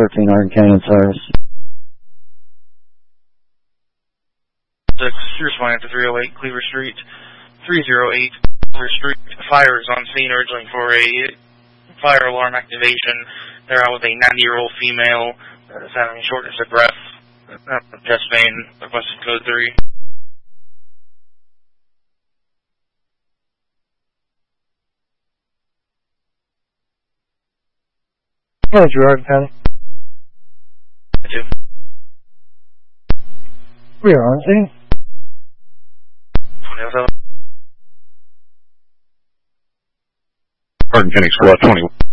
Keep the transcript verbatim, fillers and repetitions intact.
thirteen, Hardin County in service. six, you're responding to three oh eight Cleaver Street, three oh eight Cleaver Street. Fire is on scene urging for a fire alarm activation. They're out with a ninety-year-old female that is having shortness of breath, chest pain, requested code three. Manager, Hardin County. I do. We are on scene. twenty oh seven. Hardin County Squad twenty-one.